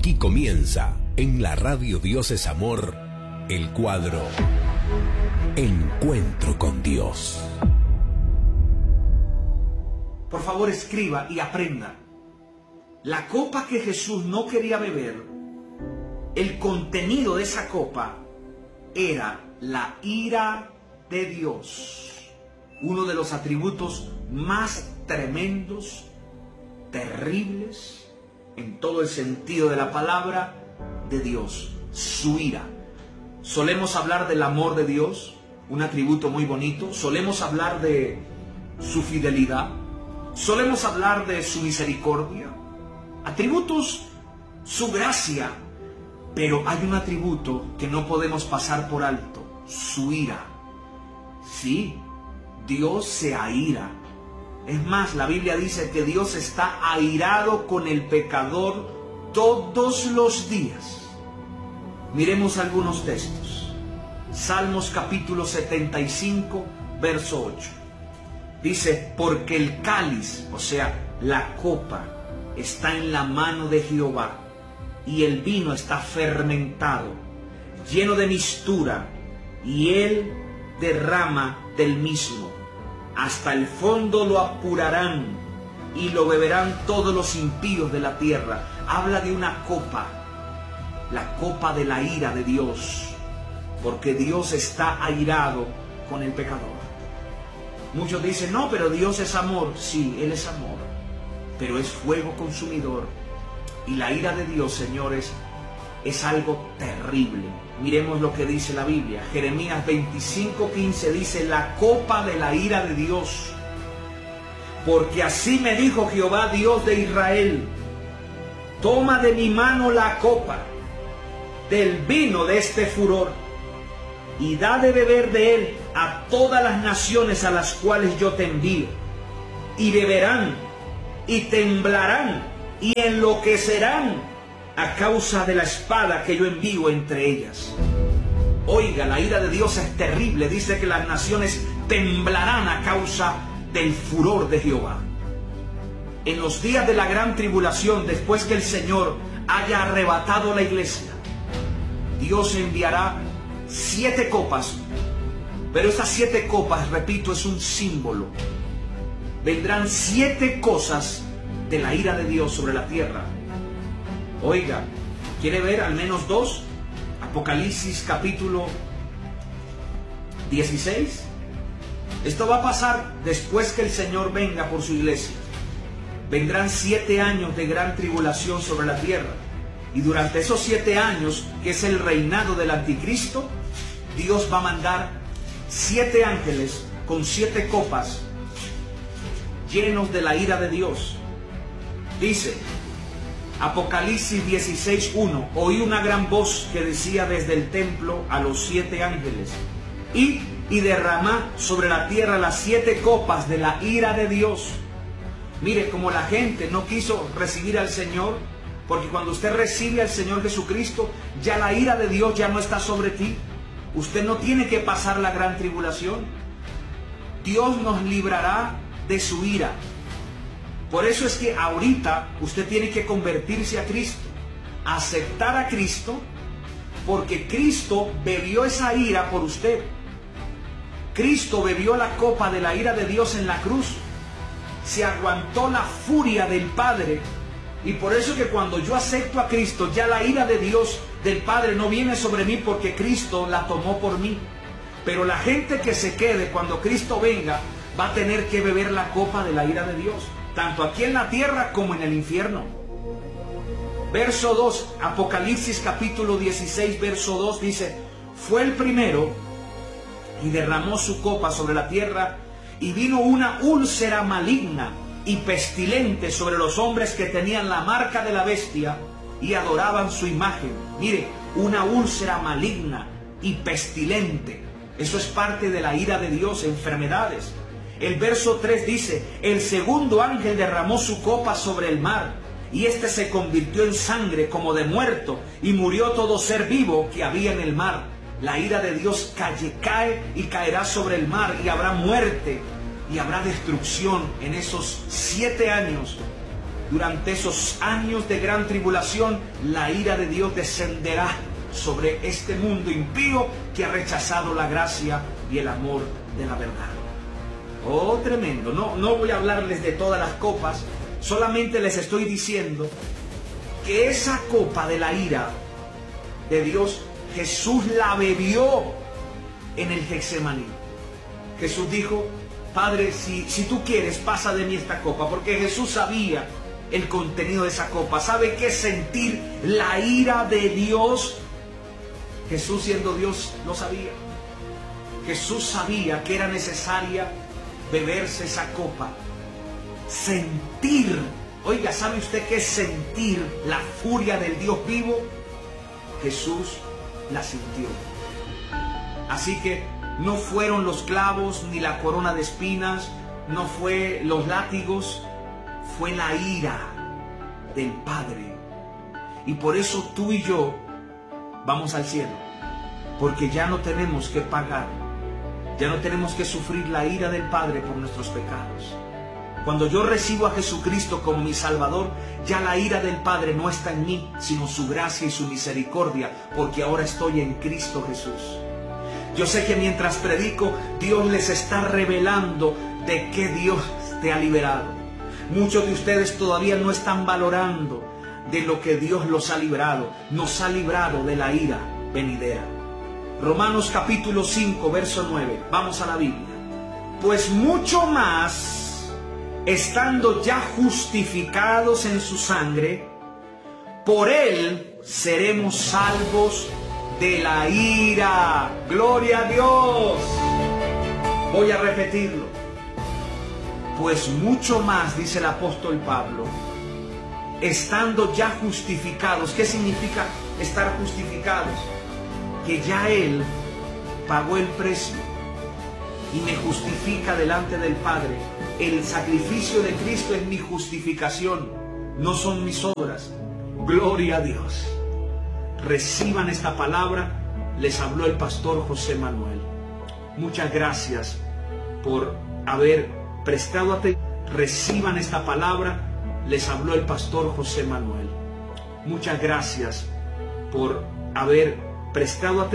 Aquí comienza, en la radio Dios es Amor, el cuadro Encuentro con Dios. Por favor, escriba y aprenda. La copa que Jesús no quería beber, el contenido de esa copa era la ira de Dios. Uno de los atributos más tremendos, terribles, en todo el sentido de la palabra, de Dios, su ira. Solemos hablar del amor de Dios, un atributo muy bonito. Solemos hablar de su fidelidad. Solemos hablar de su misericordia. Atributos, su gracia. Pero hay un atributo que no podemos pasar por alto, su ira. Sí, Dios se aira. Es más, la Biblia dice que Dios está airado con el pecador todos los días. Miremos algunos textos. Salmos capítulo 75, verso 8. Dice, porque el cáliz, o sea, la copa, está en la mano de Jehová, y el vino está fermentado, lleno de mistura, y él derrama del mismo. Hasta el fondo lo apurarán y lo beberán todos los impíos de la tierra. Habla de una copa, la copa de la ira de Dios, porque Dios está airado con el pecador. Muchos dicen, no, pero Dios es amor. Sí, Él es amor, pero es fuego consumidor. Y la ira de Dios, señores, es algo terrible. Miremos lo que dice la Biblia. Jeremías 25:15 dice, la copa de la ira de Dios. Porque así me dijo Jehová, Dios de Israel, toma de mi mano la copa del vino de este furor, y da de beber de él a todas las naciones a las cuales yo te envío. Y beberán, y temblarán, y enloquecerán a causa de la espada que yo envío entre ellas. Oiga, la ira de Dios es terrible. Dice que las naciones temblarán a causa del furor de Jehová. En los días de la gran tribulación, después que el Señor haya arrebatado la iglesia, Dios enviará 7 copas. Pero estas 7 copas, repito, es un símbolo. Vendrán 7 cosas de la ira de Dios sobre la tierra. Oiga, ¿quiere ver al menos 2? Apocalipsis capítulo 16. Esto va a pasar después que el Señor venga por su iglesia. Vendrán 7 años de gran tribulación sobre la tierra. Y durante esos 7 años, que es el reinado del anticristo, Dios va a mandar 7 ángeles con 7 copas llenos de la ira de Dios. Dice Apocalipsis 16:1, oí una gran voz que decía desde el templo a los 7 ángeles, id y derramad sobre la tierra las 7 copas de la ira de Dios. Mire, como la gente no quiso recibir al Señor, porque cuando usted recibe al Señor Jesucristo, ya la ira de Dios ya no está sobre ti. Usted no tiene que pasar la gran tribulación. Dios nos librará de su ira. Por eso es que ahorita usted tiene que convertirse a Cristo, aceptar a Cristo, porque Cristo bebió esa ira por usted. Cristo bebió la copa de la ira de Dios en la cruz. Se aguantó la furia del Padre. Y por eso es que cuando yo acepto a Cristo, ya la ira de Dios, del Padre, no viene sobre mí, porque Cristo la tomó por mí. Pero la gente que se quede cuando Cristo venga, va a tener que beber la copa de la ira de Dios, tanto aquí en la tierra como en el infierno. Verso 2, Apocalipsis capítulo 16, verso 2 dice, fue el primero y derramó su copa sobre la tierra, y vino una úlcera maligna y pestilente sobre los hombres que tenían la marca de la bestia y adoraban su imagen. Mire, una úlcera maligna y pestilente. Eso es parte de la ira de Dios, enfermedades. El verso 3 dice, el segundo ángel derramó su copa sobre el mar, y éste se convirtió en sangre como de muerto, y murió todo ser vivo que había en el mar. La ira de Dios cae y caerá sobre el mar, y habrá muerte y habrá destrucción en esos 7 años durante esos años de gran tribulación, la ira de Dios descenderá sobre este mundo impío que ha rechazado la gracia y el amor de la verdad. Oh, tremendo. No voy a hablarles de todas las copas, solamente les estoy diciendo que esa copa de la ira de Dios, Jesús la bebió en el Getsemaní. Jesús dijo: Padre, si tú quieres, pasa de mí esta copa, porque Jesús sabía el contenido de esa copa. ¿Sabe qué es sentir la ira de Dios? Jesús, siendo Dios, lo sabía. Jesús sabía que era necesaria beberse esa copa. Sentir. Oiga, ¿sabe usted qué es sentir la furia del Dios vivo? Jesús la sintió. Así que no fueron los clavos ni la corona de espinas, no fue los látigos, fue la ira del Padre. Y por eso tú y yo vamos al cielo, porque ya no tenemos que pagar, ya no tenemos que sufrir la ira del Padre por nuestros pecados. Cuando yo recibo a Jesucristo como mi Salvador, ya la ira del Padre no está en mí, sino su gracia y su misericordia, porque ahora estoy en Cristo Jesús. Yo sé que mientras predico, Dios les está revelando de qué Dios te ha liberado. Muchos de ustedes todavía no están valorando de lo que Dios los ha librado. Nos ha librado de la ira venidera. Romanos capítulo 5, verso 9. Vamos a la Biblia. Pues mucho más, estando ya justificados en su sangre, por él seremos salvos de la ira. ¡Gloria a Dios! Voy a repetirlo. Pues mucho más, dice el apóstol Pablo, estando ya justificados. ¿Qué significa estar justificados? Que ya Él pagó el precio y me justifica delante del Padre. El sacrificio de Cristo es mi justificación, no son mis obras. Gloria a Dios. Reciban esta palabra. Les habló el pastor José Manuel. Muchas gracias por haber prestado atención. Reciban esta palabra. Les habló el pastor José Manuel. Muchas gracias por haber prestado atención.